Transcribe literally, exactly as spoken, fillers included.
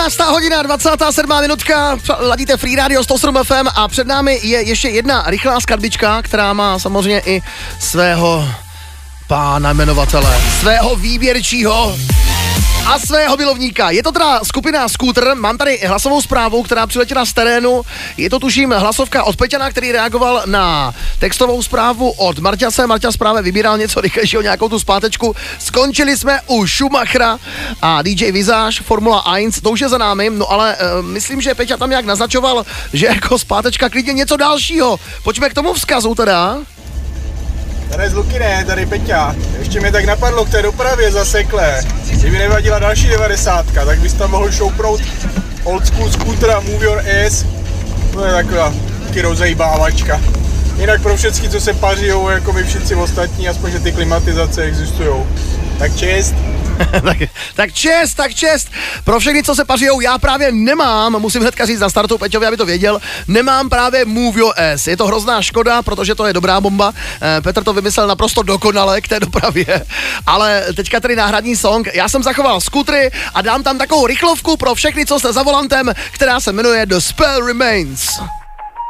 sedmnáctá hodina, dvacátá sedmá minutka, ladíte Free Radio sto sedm F M a před námi je ještě jedna rychlá skladbička, která má samozřejmě i svého pána jmenovatele, svého výběrčího a svého milovníka. Je to teda skupina Scooter, mám tady hlasovou zprávu, která přiletěla z terénu. Je to tuším hlasovka od Peťana, který reagoval na textovou zprávu od Marťase. Marťas právě vybíral něco rychlejšího, nějakou tu zpátečku. Skončili jsme u Schumachera a D J Visage, Formula jedna, to už je za námi, no ale uh, myslím, že Peťa tam nějak naznačoval, že jako zpátečka klidně něco dalšího. Pojďme k tomu vzkazu teda. Tady z Luky ne, tady Peťa. Ještě mě tak napadlo k té dopravě zaseklé. Kdyby nevadila další devadesátka, tak bys tam mohl šoupnout old school Scooter a Move Your Ass. To je taková rozejbávačka. Jinak pro všechny, co se pařijou, jako my všichni ostatní, aspoň že ty klimatizace existujou. Tak čest. tak, tak čest, tak čest. Pro všechny, co se pařijou, já právě nemám, musím hnedka říct na startu Peťovi, aby to věděl, nemám právě Move Your Ass. Je to hrozná škoda, protože to je dobrá bomba. Petr to vymyslel naprosto dokonale k té dopravě. Ale teďka tady náhradní song. Já jsem zachoval skutry a dám tam takovou rychlovku pro všechny, co jste za volantem, která se jmenuje The Spell Remains.